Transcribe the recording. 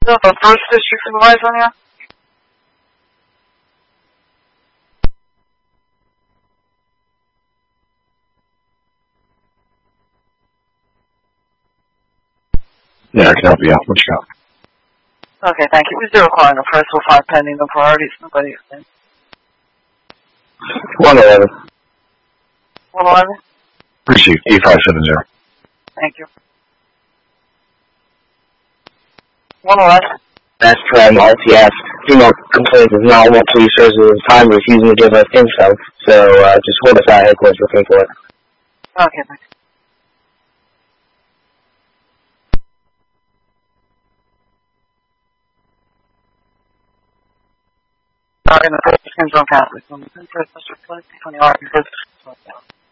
The first district supervisor on here? Yeah, I can help you out. What you got? Okay, thank you. Is there requiring a first or 5 pending no priorities? Nobody explains. 111. 111? Receive 8570. Thank you. 111? That's from RTS. Female complaint is not what police services at the time, refusing to give us info. So, just hold us out headquarters looking for it. Okay, thanks. In the first Catholic, on the first district, 20 hours,